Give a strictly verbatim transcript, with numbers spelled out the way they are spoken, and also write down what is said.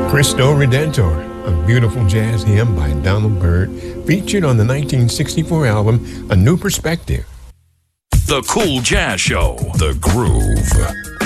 Cristo Redentor, a beautiful jazz hymn by Donald Byrd, featured on the nineteen sixty-four album A New Perspective. The Cool Jazz Show, The Groove.